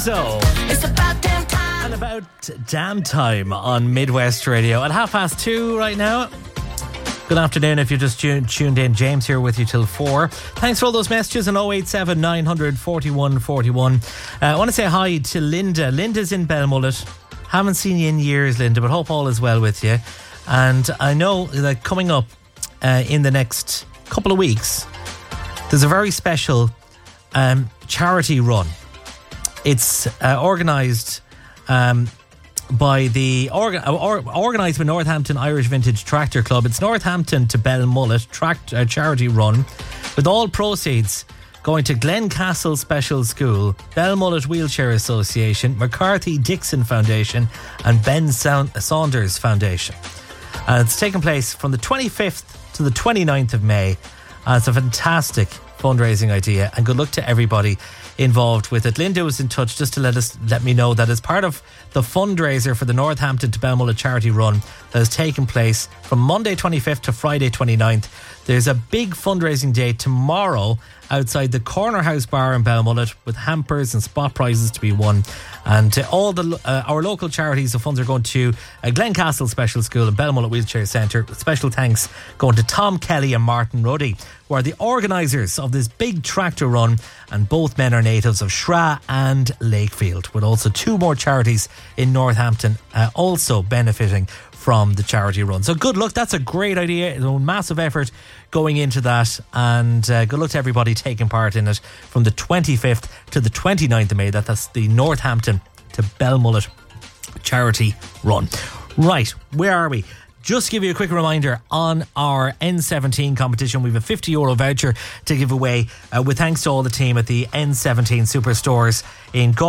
Lizzo. It's about damn time. And about damn time on Midwest Radio at 2:30 right now. Good afternoon if you're just tuned in. James here with you till 4. Thanks for all those messages on 087 900 41 41. I want to say hi to Linda. Linda's in Belmullet. Haven't seen you in years, Linda, but hope all is well with you. And I know that coming up in the next couple of weeks, there's a very special charity run. It's organised by the organised by Northampton Irish Vintage Tractor Club. It's Northampton to Belmullet charity run, with all proceeds going to Glencastle Special School, Belmullet Wheelchair Association, McCarthy Dixon Foundation and Ben Saunders Foundation. It's taking place from the 25th to the 29th of May. It's a fantastic fundraising idea, and good luck to everybody involved with it. Linda was in touch just to let me know that as part of the fundraiser for the Northampton to Belmullet charity run that is taking place from Monday 25th to Friday 29th, there's a big fundraising day tomorrow outside the Corner House Bar in Belmullet, with hampers and spot prizes to be won. And all our local charities, the funds are going to Glencastle Special School and Belmullet Wheelchair Centre. Special thanks going to Tom Kelly and Martin Ruddy, who are the organisers of this big tractor run, and both men are natives of Shra and Lakefield, with also two more charities in Northampton also benefiting from the charity run. So good luck. That's a great idea. A massive effort going into that, and good luck to everybody taking part in it from the 25th to the 29th of May. That's the Northampton to Belmullet charity run. Right, where are we? Just to give you a quick reminder on our N17 competition, we have a €50 voucher to give away with thanks to all the team at the N17 Superstores in